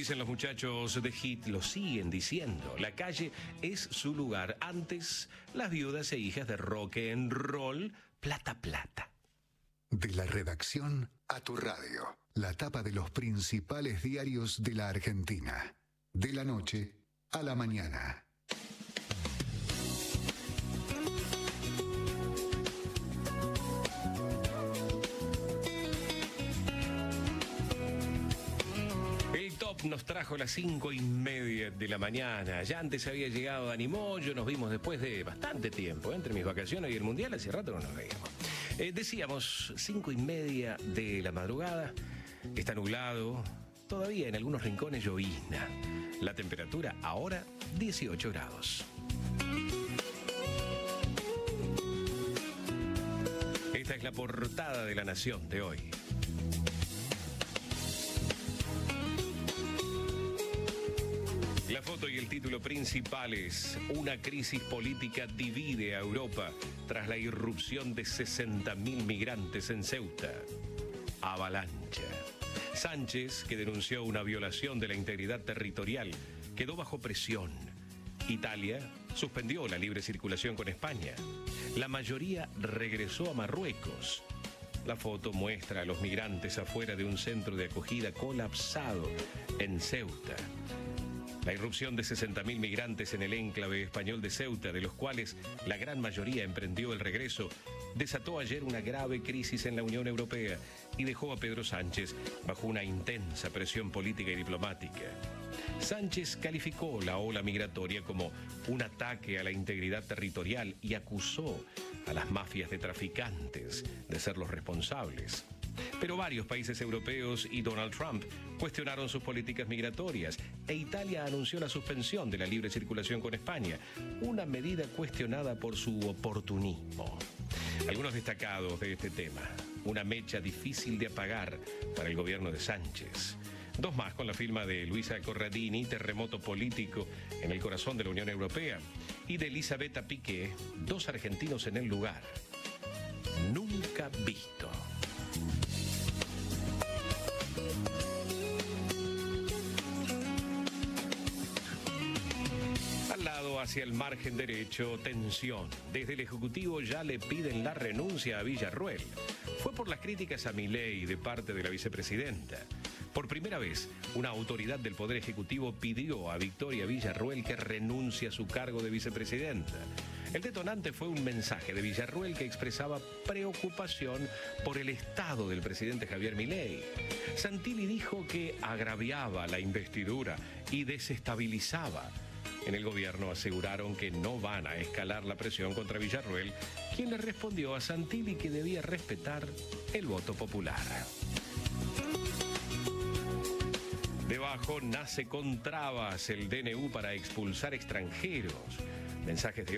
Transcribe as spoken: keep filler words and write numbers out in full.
dicen los muchachos de Hit, lo siguen diciendo. La calle es su lugar. Antes, las viudas e hijas de rock and roll, plata, plata. De la redacción a tu radio. La tapa de los principales diarios de la Argentina. De la noche a la mañana. Nos trajo las cinco y media de la mañana. Ya antes había llegado Dani Moyo, nos vimos después de bastante tiempo, ¿eh? Entre mis vacaciones y el Mundial, hace rato no nos veíamos. Eh, decíamos, cinco y media de la madrugada, está nublado, todavía en algunos rincones llovizna. La temperatura ahora dieciocho grados. Esta es la portada de La Nación de hoy. La foto y el título principales: una crisis política divide a Europa tras la irrupción de sesenta mil migrantes en Ceuta. Avalancha. Sánchez, que denunció una violación de la integridad territorial, quedó bajo presión. Italia suspendió la libre circulación con España. La mayoría regresó a Marruecos. La foto muestra a los migrantes afuera de un centro de acogida colapsado en Ceuta. La irrupción de sesenta mil migrantes en el enclave español de Ceuta, de los cuales la gran mayoría emprendió el regreso, desató ayer una grave crisis en la Unión Europea y dejó a Pedro Sánchez bajo una intensa presión política y diplomática. Sánchez calificó la ola migratoria como un ataque a la integridad territorial y acusó a las mafias de traficantes de ser los responsables. Pero varios países europeos y Donald Trump cuestionaron sus políticas migratorias e Italia anunció la suspensión de la libre circulación con España, una medida cuestionada por su oportunismo. Algunos destacados de este tema: una mecha difícil de apagar para el gobierno de Sánchez. Dos más con la firma de Luisa Corradini, terremoto político en el corazón de la Unión Europea, y de Elisabetta Piqué, dos argentinos en el lugar. Nunca visto. Al lado, hacia el margen derecho, tensión. Desde el Ejecutivo ya le piden la renuncia a Villarruel. Fue por las críticas a Milei de parte de la vicepresidenta. Por primera vez, una autoridad del Poder Ejecutivo pidió a Victoria Villarruel que renuncie a su cargo de vicepresidenta. El detonante fue un mensaje de Villarruel que expresaba preocupación por el estado del presidente Javier Milei. Santilli dijo que agraviaba la investidura y desestabilizaba. En el gobierno aseguraron que no van a escalar la presión contra Villarruel, quien le respondió a Santilli que debía respetar el voto popular. Debajo nace con trabas el D N U para expulsar extranjeros. Mensajes de